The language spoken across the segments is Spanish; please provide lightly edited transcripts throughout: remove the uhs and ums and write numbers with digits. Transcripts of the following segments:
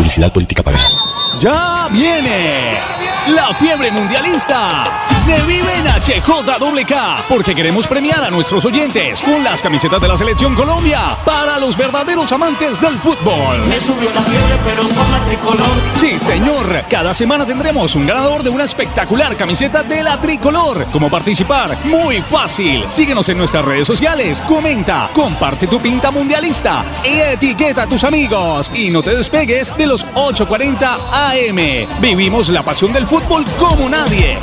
Publicidad política pagada. ¡Ya viene! ¡La fiebre mundialista! Se vive en HJWK porque queremos premiar a nuestros oyentes con las camisetas de la Selección Colombia para los verdaderos amantes del fútbol. Me subió la fiebre, pero con la tricolor. Sí, señor. Cada semana tendremos un ganador de una espectacular camiseta de la tricolor. ¿Cómo participar? Muy fácil. Síguenos en nuestras redes sociales, comenta, comparte tu pinta mundialista y etiqueta a tus amigos. Y no te despegues de los 8:40 AM. Vivimos la pasión del fútbol como nadie.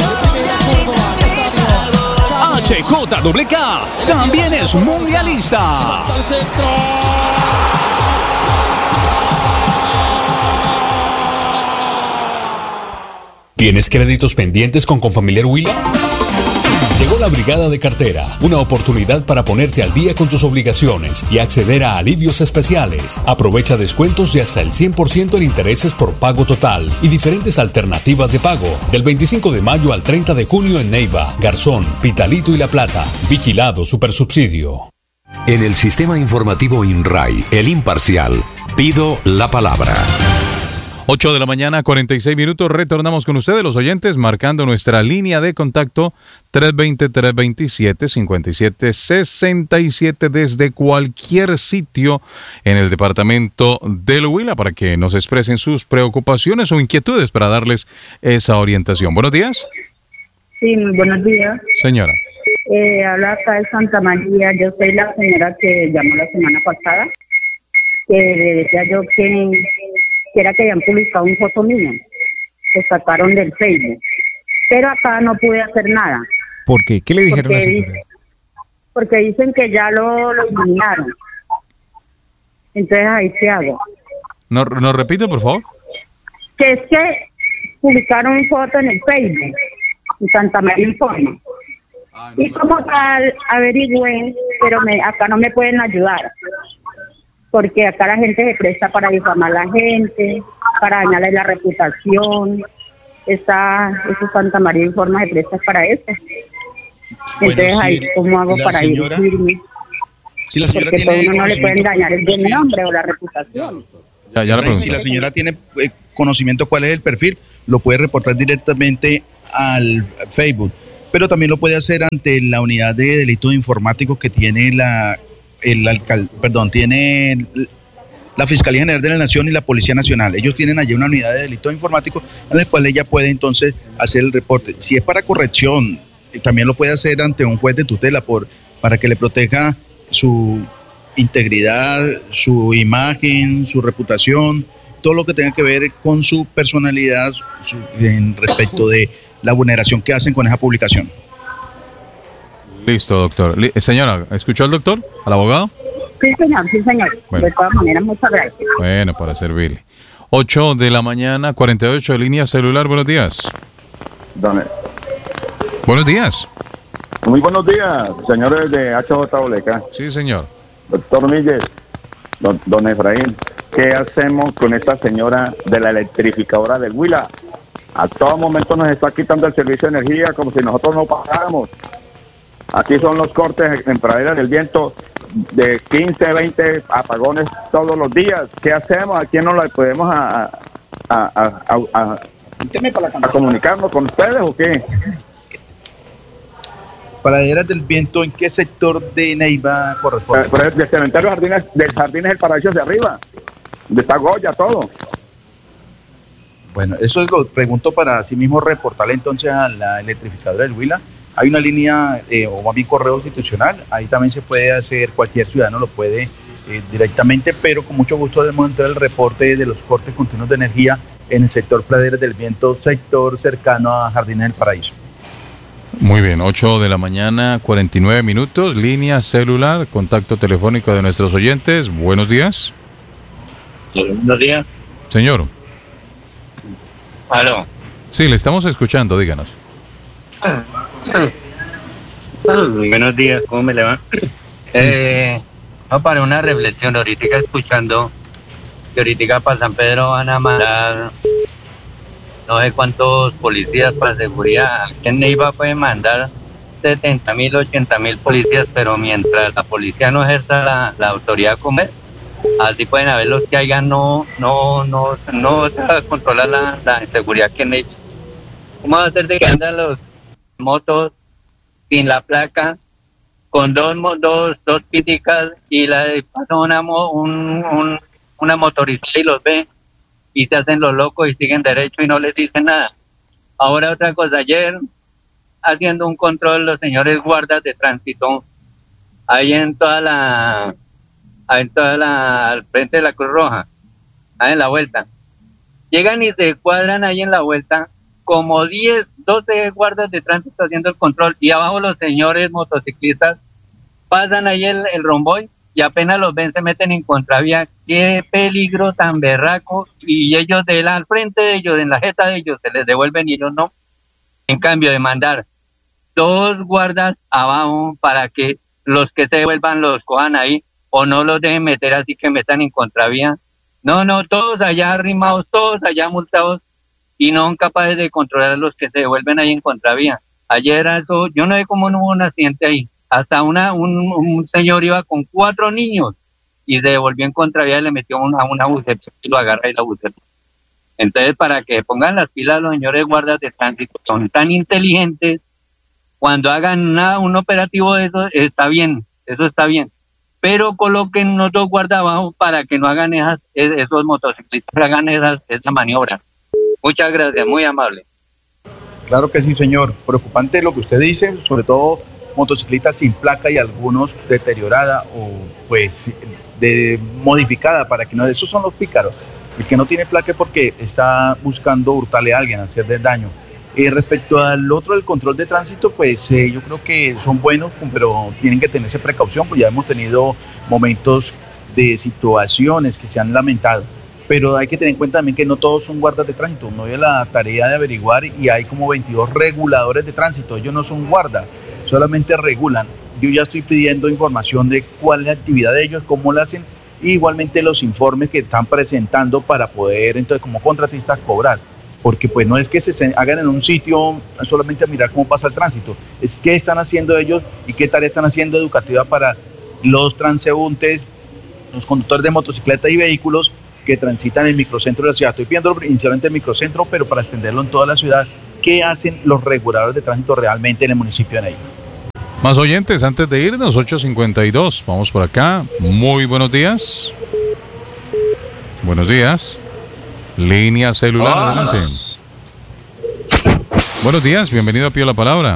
HJWK también es mundialista. ¿Tienes créditos pendientes con Confamiliar Huila? Llegó la Brigada de Cartera, una oportunidad para ponerte al día con tus obligaciones y acceder a alivios especiales. Aprovecha descuentos de hasta el 100% en intereses por pago total y diferentes alternativas de pago. Del 25 de mayo al 30 de junio en Neiva, Garzón, Pitalito y La Plata. Vigilado Supersubsidio. En el sistema informativo INRAI, El Imparcial, pido la palabra. 8 de la mañana, 46 minutos. Retornamos con ustedes, los oyentes, marcando nuestra línea de contacto 320-327-5767 desde cualquier sitio en el departamento del Huila para que nos expresen sus preocupaciones o inquietudes para darles esa orientación. Buenos días. Sí, muy buenos días. Señora. Habla acá de Santa María. Yo soy la señora que llamó la semana pasada, que le decía yo que era que habían publicado un foto mía, que sacaron del Facebook, pero acá no pude hacer nada. ¿Por qué? ¿Qué le dijeron a la señora? Porque dicen que ya lo eliminaron. Entonces, ¿ahí qué hago? ¿No repite, por favor? Que es que publicaron un foto en el Facebook, en Santa María Informa. Y como tal, averigüé, pero acá no me pueden ayudar. Porque acá la gente se presta para difamar a la gente, para dañarle la reputación. Eso Santa María Informa se presta para eso. Entonces, ahí, ¿cómo hago para irme? Si la señora porque tiene uno no le pueden dañar el buen nombre o la reputación. Ya la pregunté. Si la señora tiene conocimiento cuál es el perfil, lo puede reportar directamente al Facebook. Pero también lo puede hacer ante la unidad de delitos informáticos que tiene tiene la Fiscalía General de la Nación y la Policía Nacional. Ellos tienen allí una unidad de delitos informáticos en la cual ella puede entonces hacer el reporte. Si es para corrección, también lo puede hacer ante un juez de tutela para que le proteja su integridad, su imagen, su reputación, todo lo que tenga que ver con su personalidad en respecto de la vulneración que hacen con esa publicación. Listo, doctor. Señora, ¿escuchó al doctor? ¿Al abogado? Sí, señor. Bueno. De todas maneras, muchas gracias. Bueno, para servirle. 8 de la mañana, 48, línea celular. Buenos días. Buenos días. Muy buenos días, señores de HJWK. Sí, señor. Doctor Miguel, don Efraín, ¿qué hacemos con esta señora de la electrificadora del Huila? A todo momento nos está quitando el servicio de energía como si nosotros no pagáramos. Aquí son los cortes en Pradera del Viento de 15, 20 apagones todos los días. ¿Qué hacemos? ¿A quién nos la podemos a comunicarnos con ustedes o qué? Praderas del Viento, ¿en qué sector de Neiva corresponde? Del cementerio del Jardines del Paraíso hacia arriba, de está Goya, todo. Bueno, eso lo pregunto para así mismo reportarle entonces a la electrificadora del Huila. Hay una línea o más bien correo institucional, ahí también se puede hacer, cualquier ciudadano lo puede directamente, pero con mucho gusto debemos entrar el reporte de los cortes continuos de energía en el sector Praderas del Viento, sector cercano a Jardines del Paraíso. Muy bien, 8 de la mañana, 49 minutos, línea celular, contacto telefónico de nuestros oyentes. Buenos días. Buenos días. Señor. ¿Aló? Sí, le estamos escuchando, díganos. Buenos días, ¿cómo me le va? No, para una reflexión, ahorita escuchando que ahorita para San Pedro van a mandar no sé cuántos policías para seguridad. Aquí en Neiva puede mandar 70.000, 80.000 policías, pero mientras la policía no ejerza la autoridad como es, Así pueden haber los que hayan, no se va a controlar la inseguridad que han hecho. ¿Cómo va a ser de que andan los motos sin la placa, con dos piticas y pasa una motorizada y los ve y se hacen los locos y siguen derecho y no les dicen nada? Ahora otra cosa, ayer haciendo un control los señores guardas de tránsito ahí al frente de la Cruz Roja, ahí en la vuelta, llegan y se cuadran ahí en la vuelta como 10, 12 guardas de tránsito haciendo el control y abajo los señores motociclistas pasan ahí el romboy y apenas los ven se meten en contravía. Qué peligro tan berraco, y ellos al frente de ellos, en la jeta de ellos, se les devuelven y ellos no. En cambio de mandar 2 guardas abajo para que los que se devuelvan los cojan ahí o no los dejen meter así que metan en contravía. No, todos allá arrimados, todos allá multados y no son capaces de controlar a los que se devuelven ahí en contravía. Ayer eso, yo no sé cómo no hubo un accidente ahí. Hasta un señor iba con 4 niños y se devolvió en contravía y le metió una buceta y lo agarra y la buceta. Entonces, para que pongan las pilas los señores guardas de tránsito, son tan inteligentes, cuando hagan un operativo de eso, eso está bien. Pero coloquen otros guardas abajo para que no hagan esos motociclistas, hagan esa maniobra. Muchas gracias, muy amable. Claro que sí, señor. Preocupante lo que usted dice, sobre todo motocicletas sin placa y algunos deteriorada o pues modificada para que no, esos son los pícaros. El que no tiene placa es porque está buscando hurtarle a alguien, hacerle daño. Respecto al otro del control de tránsito, pues yo creo que son buenos, pero tienen que tenerse precaución, pues ya hemos tenido momentos de situaciones que se han lamentado. Pero hay que tener en cuenta también que no todos son guardas de tránsito. Uno dio la tarea de averiguar y hay como 22 reguladores de tránsito. Ellos no son guardas, solamente regulan. Yo ya estoy pidiendo información de cuál es la actividad de ellos, cómo la hacen, y igualmente los informes que están presentando para poder, entonces, como contratistas, cobrar. Porque pues no es que se hagan en un sitio solamente a mirar cómo pasa el tránsito, es qué están haciendo ellos y qué tarea están haciendo educativa para los transeúntes, los conductores de motocicletas y vehículos que transitan en el microcentro de la ciudad. Estoy pidiendo inicialmente el microcentro, pero para extenderlo en toda la ciudad, ¿qué hacen los reguladores de tránsito realmente en el municipio de Neiva? Más oyentes, antes de irnos, 8:52, vamos por acá. Muy buenos días. Buenos días. Línea celular, adelante. Buenos días, bienvenido a Pío la Palabra.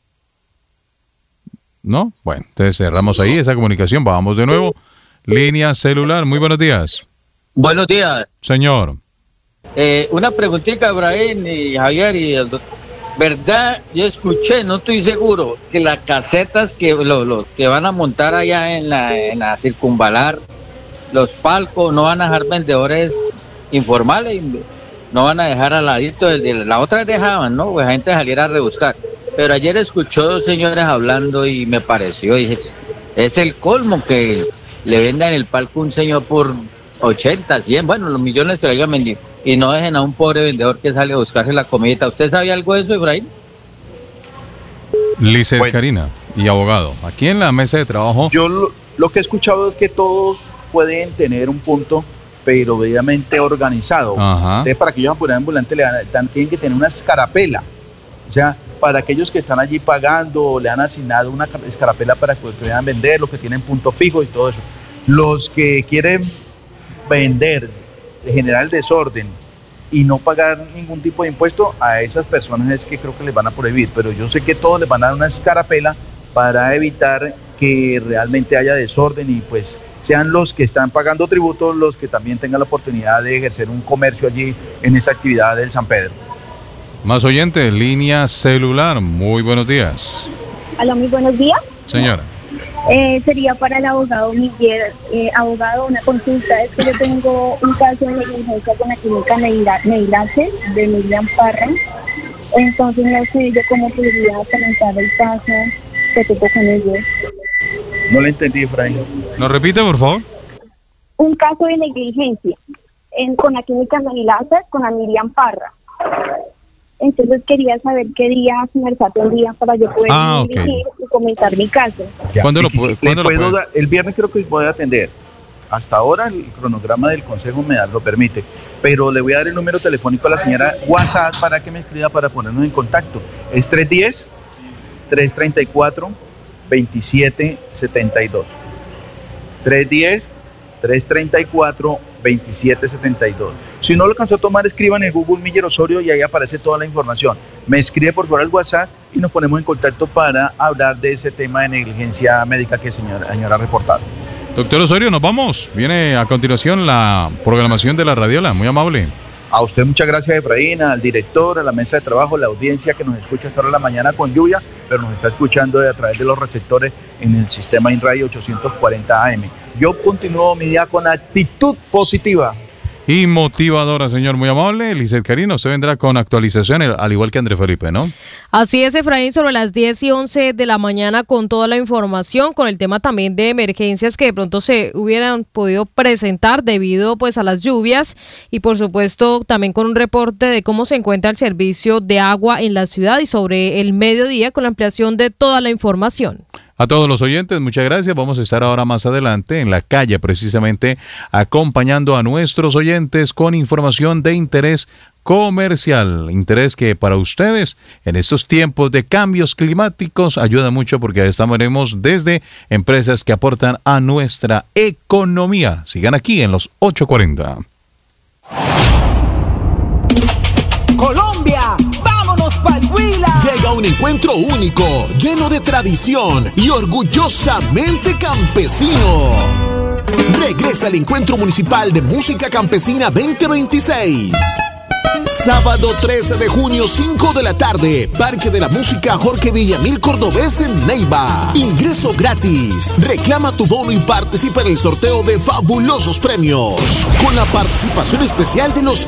¿No? Bueno, entonces cerramos ahí esa comunicación, vamos de nuevo. Línea celular, muy buenos días. Buenos días. Señor. Una preguntita, Abraham y Javier y el doctor. ¿Verdad? Yo escuché, no estoy seguro, que las casetas que los que van a montar allá en la circunvalar, los palcos, no van a dejar vendedores informales, no van a dejar al ladito de la otra dejaban, ¿no? Pues la gente saliera a rebuscar. Pero ayer escuchó 2 señores hablando y me pareció, dije, es el colmo que le vendan el palco a un señor por 80, 100, bueno, los millones que le hayan vendido, y no dejen a un pobre vendedor que sale a buscarse la comida. ¿Usted sabía algo de eso, Efraín? Licet Karina, y abogado, aquí en la mesa de trabajo. Yo lo que he escuchado es que todos pueden tener un punto, pero debidamente organizado. Entonces, para que ellos apuren ambulante tienen que tener una escarapela. O sea, para aquellos que están allí pagando, le han asignado una escarapela para que puedan vender, los que tienen punto fijo y todo eso. Los que quieren vender, generar el desorden y no pagar ningún tipo de impuesto, a esas personas es que creo que les van a prohibir, pero yo sé que todos les van a dar una escarapela para evitar que realmente haya desorden y pues sean los que están pagando tributos los que también tengan la oportunidad de ejercer un comercio allí en esa actividad del San Pedro. Más oyentes, línea celular, muy buenos días. Hola, muy buenos días. Señora. Sería para el abogado Miguel. Abogado, una consulta, es que yo tengo un caso de negligencia con la clínica Neilace de Miriam Parra. Entonces no sé yo cómo podría comentar el caso que tengo con ellos. No le entendí, Efraín. ¿Nos repite, por favor? Un caso de negligencia con la clínica Neilace, con la Miriam Parra. Entonces quería saber qué día se me atendía para yo poder dirigir y comentar mi caso. El viernes creo que puede atender. Hasta ahora el cronograma del Consejo me lo permite, pero le voy a dar el número telefónico a la señora WhatsApp para que me escriba para ponernos en contacto. Es 310-334-2772. 310-334-2772. Si no lo alcanzó a tomar, escriban en Google Miller Osorio y ahí aparece toda la información. Me escribe por favor al WhatsApp y nos ponemos en contacto para hablar de ese tema de negligencia médica que señora ha reportado. Doctor Osorio, nos vamos. Viene a continuación la programación de la radiola. Muy amable. A usted muchas gracias, Efraín, al director, a la mesa de trabajo, la audiencia que nos escucha esta hora de la mañana con lluvia, pero nos está escuchando a través de los receptores en el sistema InRadio 840 AM. Yo continúo mi día con actitud positiva. Y motivadora, señor, muy amable. Lizeth Carino, usted vendrá con actualización, al igual que André Felipe, ¿no? Así es, Efraín, sobre las 10 y 11 de la mañana con toda la información, con el tema también de emergencias que de pronto se hubieran podido presentar debido pues a las lluvias y por supuesto también con un reporte de cómo se encuentra el servicio de agua en la ciudad y sobre el mediodía con la ampliación de toda la información. A todos los oyentes, muchas gracias. Vamos a estar ahora más adelante en la calle, precisamente acompañando a nuestros oyentes con información de interés comercial. Interés que para ustedes en estos tiempos de cambios climáticos ayuda mucho porque estamos desde empresas que aportan a nuestra economía. Sigan aquí en los 840. Colombia, vámonos pa'l Huila. Llega un encuentro único, lleno de tradición y orgullosamente campesino. Regresa el Encuentro Municipal de Música Campesina 2026. Sábado 13 de junio, 5 de la tarde, Parque de la Música Jorge Villamil Cordobés en Neiva. Ingreso gratis. Reclama tu bono y participa en el sorteo de fabulosos premios. Con la participación especial de los